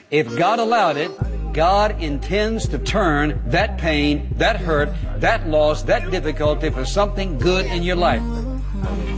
If God allowed it, God intends to turn that pain, that hurt, that loss, that difficulty for something good in your life.